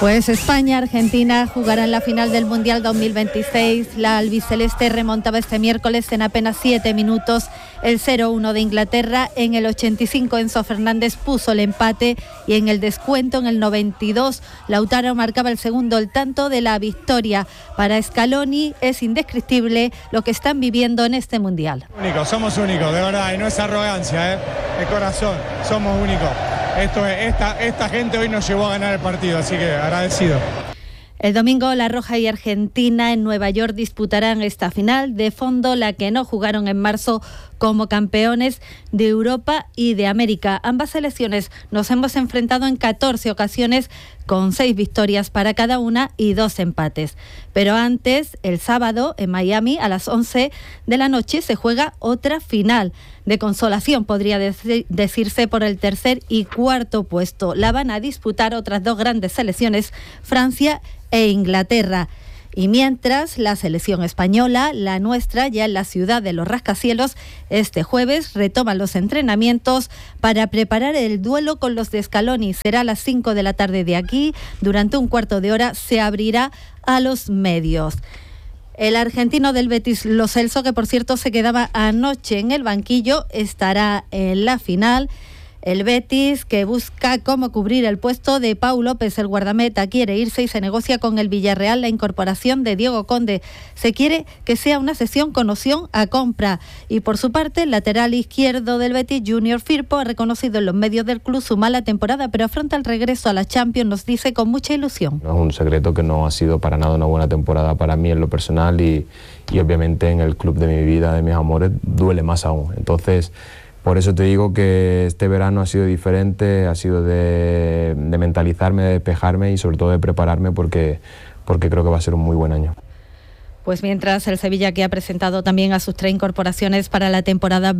Pues España, Argentina jugarán la final del Mundial 2026. La albiceleste remontaba este miércoles en apenas 7 minutos el 0-1 de Inglaterra. En el 85 Enzo Fernández puso el empate y en el descuento en el 92 Lautaro marcaba el segundo. El tanto de la victoria para Scaloni es indescriptible lo que están viviendo en este Mundial. Somos únicos, de verdad, y no es arrogancia, de corazón, somos únicos. Esta gente hoy nos llevó a ganar el partido, así que agradecido. El domingo La Roja y Argentina en Nueva York disputarán esta final. De fondo la que no jugaron en marzo como campeones de Europa y de América. Ambas selecciones nos hemos enfrentado en 14 ocasiones con 6 victorias para cada una y 2 empates. Pero antes, el sábado, en Miami, a las 11 de la noche, se juega otra final de consolación, podría decirse, por el tercer y cuarto puesto. La van a disputar otras 2 grandes selecciones, Francia e Inglaterra. Y mientras, la selección española, la nuestra, ya en la ciudad de los rascacielos, este jueves retoma los entrenamientos para preparar el duelo con los de Scaloni. Será a las 5 de la tarde de aquí. Durante un cuarto de hora se abrirá a los medios. El argentino del Betis, Lo Celso, que por cierto se quedaba anoche en el banquillo, estará en la final. El Betis, que busca cómo cubrir el puesto de Pau López, el guardameta, quiere irse y se negocia con el Villarreal la incorporación de Diego Conde. Se quiere que sea una cesión con opción a compra. Y por su parte, el lateral izquierdo del Betis, Junior Firpo, ha reconocido en los medios del club su mala temporada, pero afronta el regreso a la Champions, nos dice, con mucha ilusión. No es un secreto que no ha sido para nada una buena temporada para mí en lo personal y obviamente en el club de mi vida, de mis amores, duele más aún. Entonces, por eso te digo que este verano ha sido diferente, ha sido de mentalizarme, de despejarme y sobre todo de prepararme porque creo que va a ser un muy buen año. Pues mientras, el Sevilla, que ha presentado también a sus 3 incorporaciones para la temporada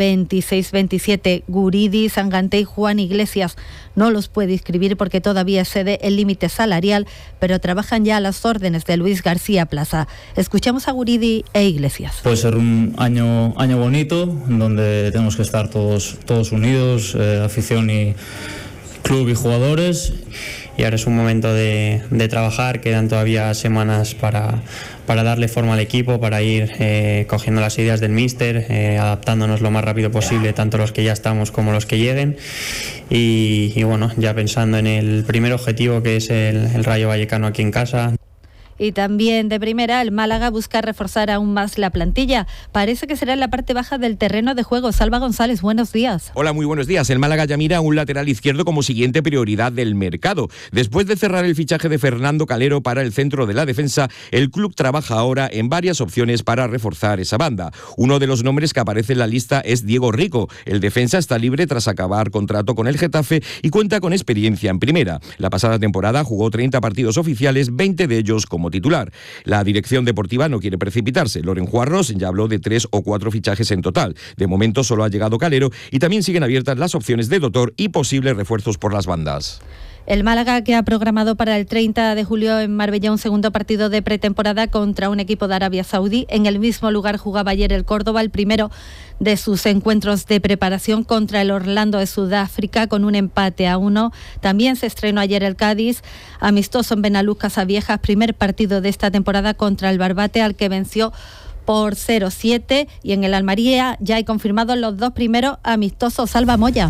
26-27, Guridi, Sangante y Juan Iglesias, no los puede inscribir porque todavía excede el límite salarial, pero trabajan ya a las órdenes de Luis García Plaza. Escuchamos a Guridi e Iglesias. Puede ser un año bonito, donde tenemos que estar todos unidos, afición y club y jugadores. Y ahora es un momento de trabajar, quedan todavía semanas para darle forma al equipo, para ir cogiendo las ideas del míster, adaptándonos lo más rápido posible, tanto los que ya estamos como los que lleguen. Y bueno, ya pensando en el primer objetivo, que es el Rayo Vallecano aquí en casa. Y también de primera, el Málaga busca reforzar aún más la plantilla. Parece que será en la parte baja del terreno de juego. Salva González, buenos días. Hola, muy buenos días. El Málaga ya mira a un lateral izquierdo como siguiente prioridad del mercado. Después de cerrar el fichaje de Fernando Calero para el centro de la defensa, el club trabaja ahora en varias opciones para reforzar esa banda. Uno de los nombres que aparece en la lista es Diego Rico. El defensa está libre tras acabar contrato con el Getafe y cuenta con experiencia en primera. La pasada temporada jugó 30 partidos oficiales, 20 de ellos como titular. La dirección deportiva no quiere precipitarse. Loren Juarros ya habló de 3 o 4 fichajes en total. De momento solo ha llegado Calero y también siguen abiertas las opciones de Dotor y posibles refuerzos por las bandas. El Málaga, que ha programado para el 30 de julio en Marbella un segundo partido de pretemporada contra un equipo de Arabia Saudí. En el mismo lugar jugaba ayer el Córdoba, el primero de sus encuentros de preparación contra el Orlando de Sudáfrica, con un empate a 1. También se estrenó ayer el Cádiz, amistoso en Benaluz Casaviejas, primer partido de esta temporada contra el Barbate, al que venció por 0-7. Y en el Almería ya hay confirmados los 2 primeros amistosos. Salva Moya.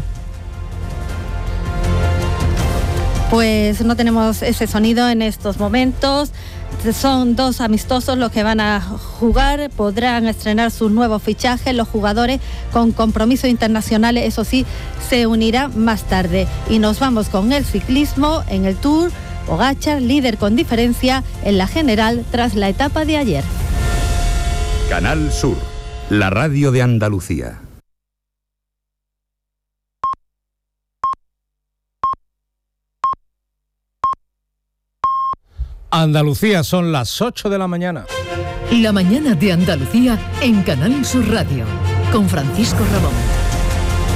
Pues no tenemos ese sonido en estos momentos. Son 2 amistosos los que van a jugar. Podrán estrenar sus nuevos fichajes. Los jugadores con compromisos internacionales, eso sí, se unirán más tarde. Y nos vamos con el ciclismo en el Tour. Pogačar, líder con diferencia en la general tras la etapa de ayer. Canal Sur, la radio de Andalucía. Andalucía, son las 8 de la mañana. La mañana de Andalucía en Canal Sur Radio, con Francisco Ramón.